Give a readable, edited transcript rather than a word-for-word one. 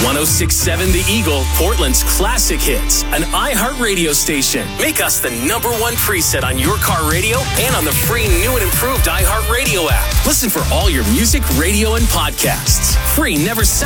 1067 The Eagle, Portland's classic hits, an iHeartRadio station. Make us the #1 preset on your car radio and on the free new and improved iHeartRadio app. Listen for all your music, radio, and podcasts. Free never